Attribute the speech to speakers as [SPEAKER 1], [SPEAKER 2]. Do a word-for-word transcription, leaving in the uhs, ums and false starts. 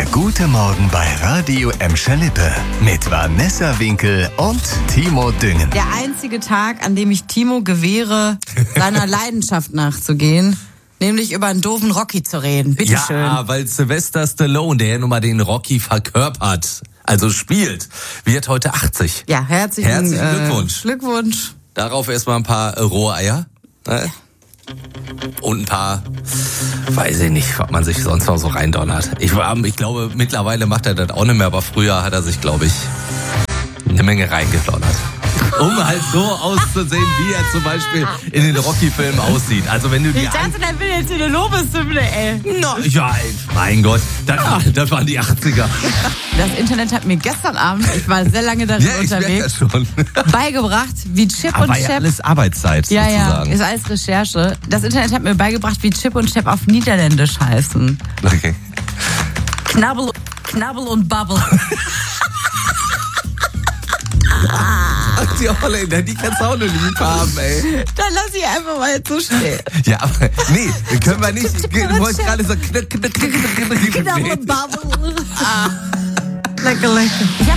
[SPEAKER 1] gute Morgen bei Radio Emscher Lippe mit Vanessa Winkel und Timo Düngen.
[SPEAKER 2] Der einzige Tag, an dem ich Timo gewähre, seiner Leidenschaft nachzugehen, nämlich über einen doofen Rocky zu reden. Bitteschön.
[SPEAKER 3] Ja, weil Sylvester Stallone, der ja nun mal den Rocky verkörpert, also spielt, wird heute achtzig.
[SPEAKER 2] Ja, herzlichen,
[SPEAKER 3] Herzlichen Glückwunsch.
[SPEAKER 2] Äh, Glückwunsch.
[SPEAKER 3] Darauf erstmal ein paar äh, rohe Eier. Ne? Und ein paar, weiß ich nicht, was man sich sonst noch so reindonnert. Ich, ich glaube, mittlerweile macht er das auch nicht mehr, aber früher hat er sich, glaube ich, eine Menge reingedonnert. Um halt so auszusehen, wie er zum Beispiel in den Rocky-Filmen aussieht. Also wenn du die
[SPEAKER 2] Ich dachte, der will jetzt eine Lobeshymne, ey.
[SPEAKER 3] No, ja, mein Gott, das, war, das waren die achtziger.
[SPEAKER 2] Das Internet hat mir gestern Abend, ich war sehr lange darin
[SPEAKER 3] Ja, ich merke
[SPEAKER 2] unterwegs,
[SPEAKER 3] das schon.
[SPEAKER 2] beigebracht, wie Chip
[SPEAKER 3] Aber
[SPEAKER 2] und
[SPEAKER 3] war ja
[SPEAKER 2] Chap...
[SPEAKER 3] alles Arbeitszeit,
[SPEAKER 2] Ja,
[SPEAKER 3] sozusagen.
[SPEAKER 2] ja, ist alles Recherche. Das Internet hat mir beigebracht, wie Chip und Chap auf Niederländisch heißen.
[SPEAKER 3] Okay.
[SPEAKER 2] Knabbel, Knabbel und Bubble.
[SPEAKER 3] Ach, die Holländer, die kannst du auch noch lieb haben, ey.
[SPEAKER 2] Dann lass ich einfach mal jetzt so stehen.
[SPEAKER 3] Ja, aber nee, können wir nicht. Ich wollte gerade so...
[SPEAKER 2] Knabbel und Bubble. Ah, lecker, lecker. Ich hab